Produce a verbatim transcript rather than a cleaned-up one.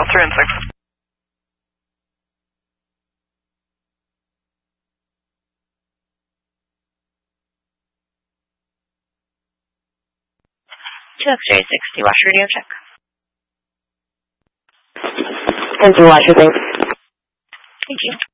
three and six. two X-ray sixty, watch radio check. And two watcher, thanks. Thank you.